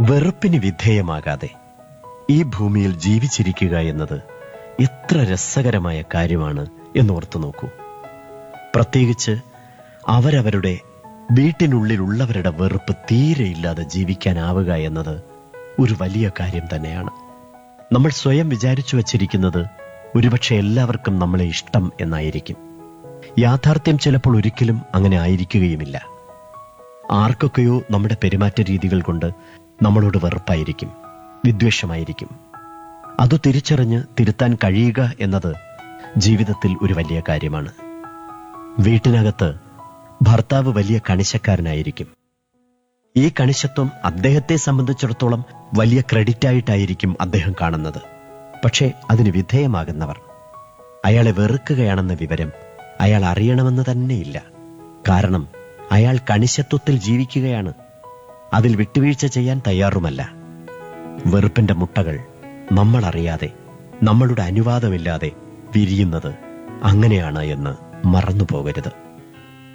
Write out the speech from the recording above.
വെറുപ്പിന് വിധേയമാകാതെ ഈ ഭൂമിയിൽ ജീവിച്ചിരിക്കുക എന്നത് എത്ര രസകരമായ കാര്യമാണ് എന്നോർത്തു നോക്കൂ. പ്രത്യേകിച്ച് അവരവരുടെ വീട്ടിനുള്ളിലുള്ളവരുടെ വെറുപ്പ് തീരെയില്ലാതെ ജീവിക്കാനാവുക എന്നത് ഒരു വലിയ കാര്യം തന്നെയാണ്. നമ്മൾ സ്വയം വിചാരിച്ചു വച്ചിരിക്കുന്നത് ഒരുപക്ഷെ എല്ലാവർക്കും നമ്മളെ ഇഷ്ടം എന്നായിരിക്കും. യാഥാർത്ഥ്യം ചിലപ്പോൾ ഒരിക്കലും അങ്ങനെ ആയിരിക്കുകയുമില്ല. ആർക്കൊക്കെയോ നമ്മുടെ പെരുമാറ്റ രീതികൾ കൊണ്ട് നമ്മളോട് വെറുപ്പായിരിക്കും, വിദ്വേഷമായിരിക്കും. അത് തിരിച്ചറിഞ്ഞ് തിരുത്താൻ കഴിയുക എന്നത് ജീവിതത്തിൽ ഒരു വലിയ കാര്യമാണ്. വീട്ടിനകത്ത് ഭർത്താവ് വലിയ കണിശക്കാരനായിരിക്കും. ഈ കണിശത്വം അദ്ദേഹത്തെ സംബന്ധിച്ചിടത്തോളം വലിയ ക്രെഡിറ്റായിട്ടായിരിക്കും അദ്ദേഹം കാണുന്നത്. പക്ഷേ അതിന് വിധേയമാകുന്നവർ അയാളെ വെറുക്കുകയാണെന്ന വിവരം അയാൾ അറിയണമെന്ന് തന്നെയില്ല. കാരണം അയാൾ കണിശത്വത്തിൽ ജീവിക്കുകയാണ്. അതിൽ വിട്ടുവീഴ്ച ചെയ്യാൻ തയ്യാറുമല്ല. വെറുപ്പിന്റെ മുട്ടകൾ നമ്മൾ അറിയാതെ, നമ്മളുടെ അനുവാദമില്ലാതെ വിരിയുന്നത് അങ്ങനെയാണ് എന്ന് മറന്നുപോകരുത്.